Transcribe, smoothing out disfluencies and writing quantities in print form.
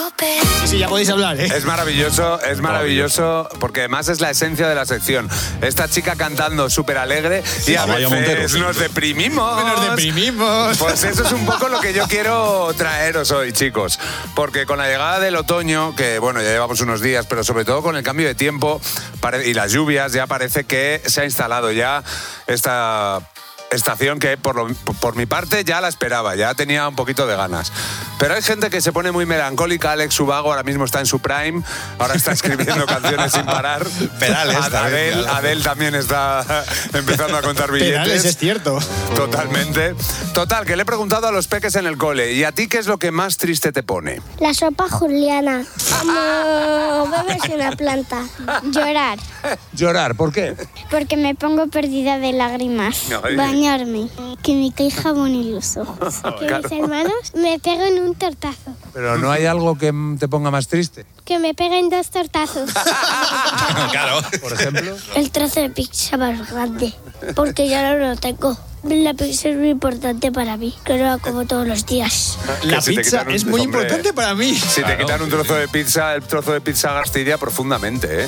COPE. Sí, ya podéis hablar, ¿eh? Es maravilloso, porque además es la esencia de la sección. Esta chica cantando súper alegre y a Amaya veces Montero, sí. nos deprimimos. Pues eso es un poco lo que yo quiero traeros hoy, chicos. Porque con la llegada del otoño, que bueno, ya llevamos unos días, pero sobre todo con el cambio de tiempo y las lluvias, ya parece que se ha instalado ya esta estación que por mi parte ya la esperaba, ya tenía un poquito de ganas. Pero hay gente que se pone muy melancólica. Alex Subago ahora mismo está en su prime, ahora está escribiendo canciones sin parar. Perales, Adele también está empezando a contar billetes. Perales, es cierto. Totalmente. Total, que le he preguntado a los peques en el cole, ¿y a ti qué es lo que más triste te pone? La sopa juliana. Como bebes una planta. Llorar. Llorar, ¿por qué? Porque me pongo perdida de lágrimas. Ay. Bañarme. Que me cae jabón en los ojos. Que mis hermanos me peguen un tortazo. Pero ¿no hay algo que te ponga más triste? Que me peguen 2 tortazos. Claro. Por ejemplo. El trozo de pizza más grande. Porque ya no lo tengo. La pizza es muy importante para mí, que lo hago como todos los días. La Que si te pizza quitan es muy importante para mí. Si te quitan un trozo de pizza, el trozo de pizza fastidia profundamente, ¿eh?